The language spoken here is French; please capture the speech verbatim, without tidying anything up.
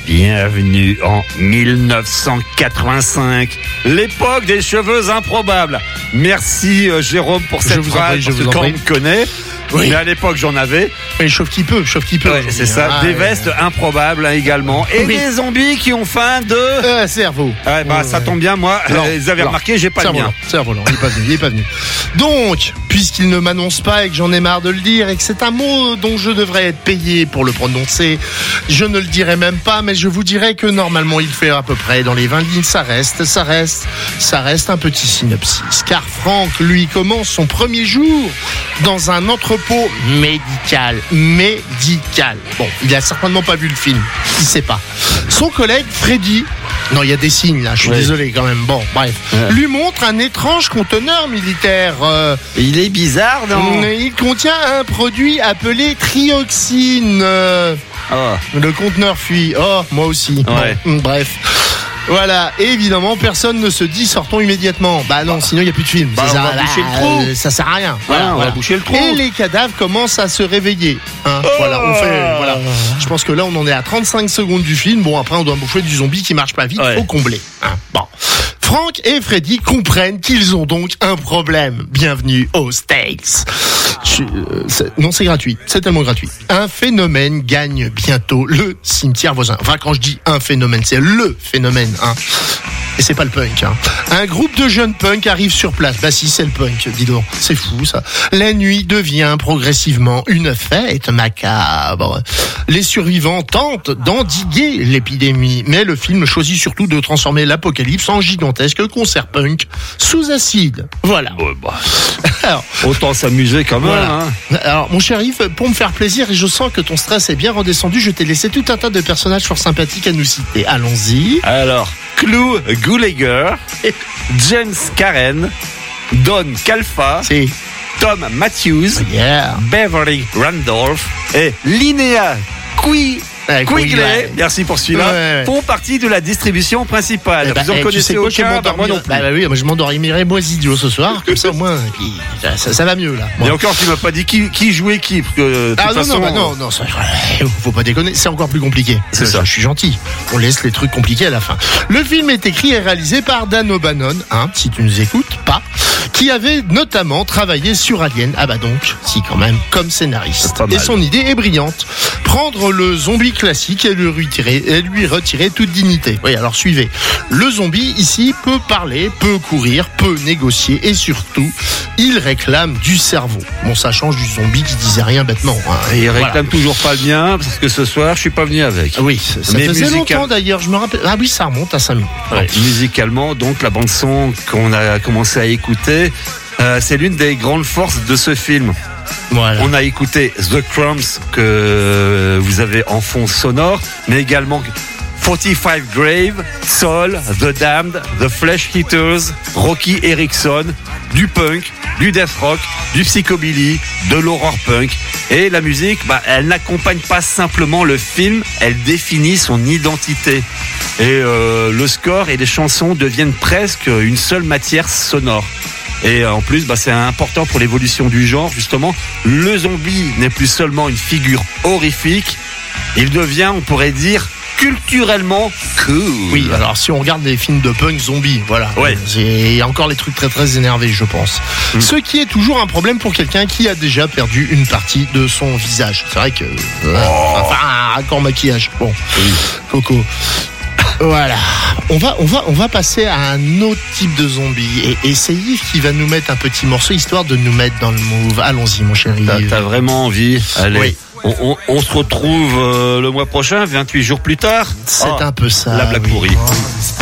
Bienvenue en dix-neuf cent quatre-vingt-cinq, l'époque des cheveux improbables. Merci euh, Jérôme pour cette phrase, parce que quand on me connaît, oui. Mais à l'époque j'en avais. Mais chauffe qui peut, chauffe qui peut. Ouais, c'est ça, ah, des ouais. vestes improbables hein, également. Et oui. Des zombies qui ont faim de... Euh, cerveau. Ouais, bah, euh, ça tombe bien, moi, non, euh, vous avez non. remarqué, j'ai pas cerveau, le mien. Cerveau, il est pas venu, il est pas venu. Donc, puisqu'il ne m'annonce pas et que j'en ai marre de le dire et que c'est un mot dont je devrais être payé pour le prononcer, je ne le dirai même pas, mais je vous dirai que normalement il fait à peu près dans les vingt lignes, ça reste, ça reste, ça reste un petit synopsis. Car Frank, lui, commence son premier jour dans un entrepôt médical. Médical. Bon, il a certainement pas vu le film, il sait pas. Son collègue Freddy, non, il y a des signes là, je suis oui. désolé quand même. Bon, bref, ouais. lui montre un étrange conteneur militaire. Euh, il est bizarre, non ? Il contient un produit appelé trioxine. Euh, oh. Le conteneur fuit. Oh, moi aussi. Ouais. Bon, bref. Voilà, et évidemment, personne ne se dit sortons immédiatement. Bah non, sinon il n'y a plus de film. Bah, ça, on va bah, boucher le trou. Euh, ça sert à rien. Voilà, voilà, on voilà. va boucher le trou. Et les cadavres commencent à se réveiller. Hein, oh voilà, on fait. Voilà. Je pense que là, on en est à trente-cinq secondes du film. Bon, après, on doit bouffer du zombie qui marche pas vite. Ouais. Faut combler. Hein, bon. Frank et Freddy comprennent qu'ils ont donc un problème. Bienvenue aux States. Je, euh, c'est, non, c'est gratuit. C'est tellement gratuit. Un phénomène gagne bientôt le cimetière voisin. Enfin, quand je dis un phénomène, c'est le phénomène. Hein. Et c'est pas le punk. Hein. Un groupe de jeunes punks arrive sur place. Bah si, c'est le punk, dis donc. C'est fou, ça. La nuit devient progressivement une fête macabre. Les survivants tentent d'endiguer l'épidémie. Mais le film choisit surtout de transformer l'apocalypse en gigantesque concert punk sous acide. Voilà. Ouais, bah. Alors, autant s'amuser quand même. Voilà. Hein. Alors, mon cher Yves, pour me faire plaisir, et je sens que ton stress est bien redescendu, je t'ai laissé tout un tas de personnages fort sympathiques à nous citer. Allons-y. Alors, Clou Gulager, James Karen, Don Calfa, si. Tom Matthews, yeah. Beverly Randolph et Linnea Qui... Ouais, Quigley, merci pour celui-là, ouais, ouais. font partie de la distribution principale. Eh bah, Vous en eh, connaissez tu sais quoi, aucun, bah, moi non plus. Bah, bah oui, moi je m'endormirai moins idiot ce soir, comme ça au moins, puis, ça, ça va mieux là. Moi. Et encore, tu m'as pas dit qui, qui jouait qui, parce que de ah toute non, façon, non, bah, non, non, ça, faut pas déconner, c'est encore plus compliqué. C'est ça. Je suis gentil. On laisse les trucs compliqués à la fin. Le film est écrit et réalisé par Dan O'Bannon, hein, si tu nous écoutes, pas, qui avait notamment travaillé sur Alien. Ah bah donc, si quand même, comme scénariste. Et son idée est brillante. Prendre le zombie classique et le retirer, et lui retirer toute dignité. Oui, alors suivez. Le zombie, ici, peut parler, peut courir, peut négocier et surtout, il réclame du cerveau. Bon, ça change du zombie qui disait rien bêtement. Hein. Et il réclame voilà. toujours pas le mien, parce que ce soir, je suis pas venu avec. Oui, ça Mais faisait musical... longtemps d'ailleurs, je me rappelle. Ah oui, ça remonte à cinq minutes. Ouais. Musicalement, donc, la bande-son qu'on a commencé à écouter, euh, c'est l'une des grandes forces de ce film. Voilà. On a écouté The Crumbs que vous avez en fond sonore, mais également quarante-cinq Grave, Soul, The Damned, The Flesh Eaters, Rocky Erickson, du punk, du death rock, du psychobilly, de l'horror punk. Et la musique, bah, elle n'accompagne pas simplement le film, elle définit son identité. Et euh, le score et les chansons deviennent presque une seule matière sonore. Et en plus, bah, c'est important pour l'évolution du genre, justement. Le zombie n'est plus seulement une figure horrifique, il devient, on pourrait dire, culturellement cool. Oui, alors si on regarde les films de punk zombies, voilà. Ouais. Il y a encore les trucs très très énervés, je pense. Mm. Ce qui est toujours un problème pour quelqu'un qui a déjà perdu une partie de son visage. C'est vrai que... Euh, oh. Enfin, un raccord maquillage. Bon, oui. Coco. Voilà, on va, on va, on va passer à un autre type de zombie et, et c'est Yves qui va nous mettre un petit morceau histoire de nous mettre dans le move. Allons-y, mon chéri. T'as, t'as vraiment envie? Allez. Oui. On, on, on se retrouve euh, le mois prochain, vingt-huit jours plus tard. C'est oh, un peu ça. La blague oui. pourrie. Oh.